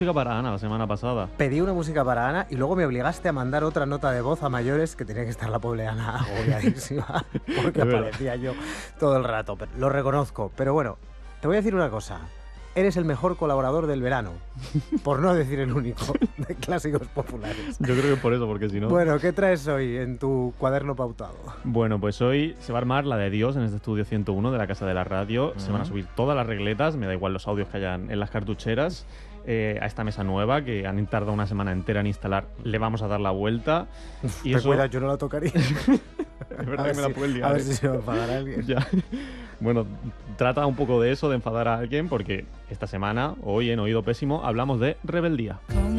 Música para Ana la semana pasada. Pedí una música para Ana y luego me obligaste a mandar otra nota de voz a mayores que tenía que estar la pobre Ana agobiadísima porque Es verdad. aparecía yo todo el rato. Lo reconozco, pero bueno, te voy a decir una cosa. Eres el mejor colaborador del verano, por no decir el único, de Clásicos Populares. Yo creo que por eso, porque si no... Bueno, ¿qué traes hoy en tu cuaderno pautado? Bueno, pues hoy se va a armar la de Dios en este estudio 101 de la Casa de la Radio. Se van a subir todas las regletas, me da igual los audios que hayan en las cartucheras. A esta mesa nueva que han tardado una semana entera en instalar, le vamos a dar la vuelta. Y eso... Recuerda, yo no la tocaría. Es verdad que me la puedes liar. A ver si se va a enfadar a alguien. Ya. Bueno, trata un poco de eso, de enfadar a alguien, porque esta semana, hoy en Oído Pésimo, hablamos de rebeldía.